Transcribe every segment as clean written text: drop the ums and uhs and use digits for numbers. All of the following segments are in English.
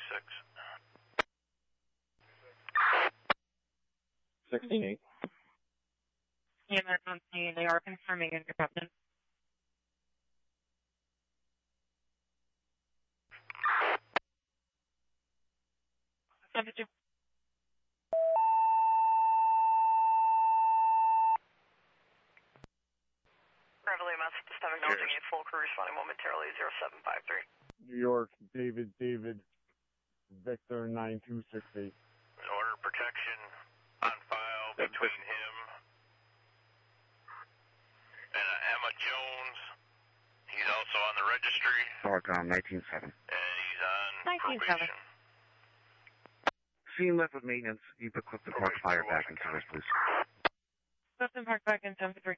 16-8. EMS on scene, they are confirming interruption. Temperature. Bravo EMS, systemic acknowledging a full crew responding momentarily, 0753. New York, David, Victor 9268. An order of protection on file between him and Emma Jones. He's also on the registry. Norcom 19-7. And he's on 19-7. probation. Scene left with maintenance. You put Clifton Park Fire back in service, please. Clifton Park back in 73.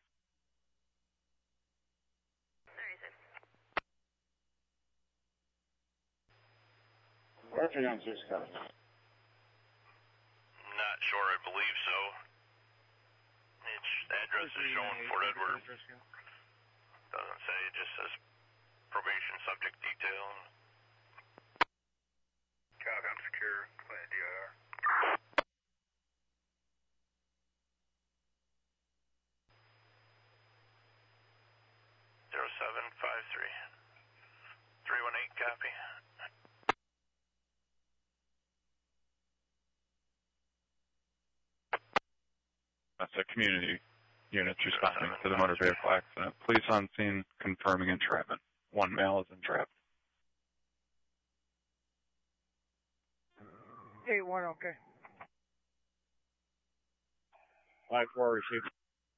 Where's your young 6 coming? Not sure, I believe so. Its address is shown Fort Edward. Doesn't say, it just says probation subject detail. Copy, I'm secure. Clean DIR. Zero 0753. 318, copy. That's a community units responding to the motor vehicle accident. Police on scene confirming entrapment. One male is entrapped. 8-1, okay. 5-4 received.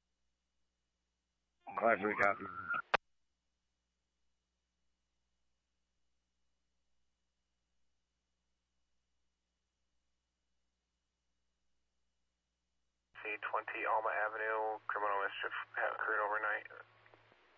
5-3 copy. C20 Alma Avenue, criminal mischief occurred overnight.